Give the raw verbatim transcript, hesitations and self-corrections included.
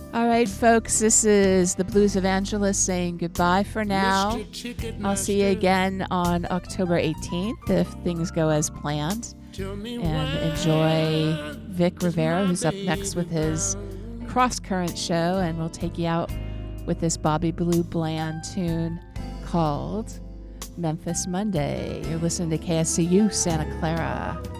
All right, folks, this is the Blues Evangelist saying goodbye for now. I'll see you again on October eighteenth if things go as planned. And enjoy Vic Rivera, who's up next with his Cross Current show, and we'll take you out with this Bobby Blue Bland tune called Memphis Monday. You're listening to K S C U Santa Clara.